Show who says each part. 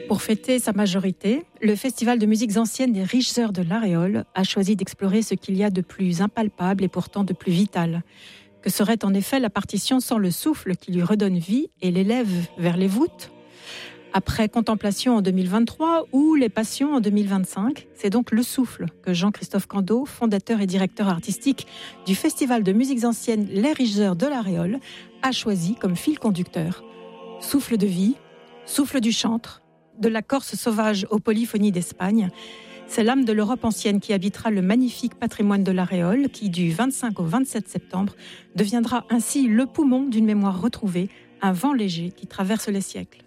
Speaker 1: Pour fêter sa majorité, le Festival de musiques anciennes des Riches Heures de l'Aréole a choisi d'explorer ce qu'il y a de plus impalpable et pourtant de plus vital. Que serait en effet la partition sans le souffle qui lui redonne vie et l'élève vers les voûtes ? Après Contemplation en 2023 ou Les Passions en 2025, c'est donc le souffle que Jean-Christophe Candeau, fondateur et directeur artistique du Festival de musiques anciennes Les Riches Heures de l'Aréole, a choisi comme fil conducteur. Souffle de vie, souffle du chantre, de la Corse sauvage aux polyphonies d'Espagne. C'est l'âme de l'Europe ancienne qui habitera le magnifique patrimoine de l'Aréole qui, du 25 au 27 septembre, deviendra ainsi le poumon d'une mémoire retrouvée, un vent léger qui traverse les siècles.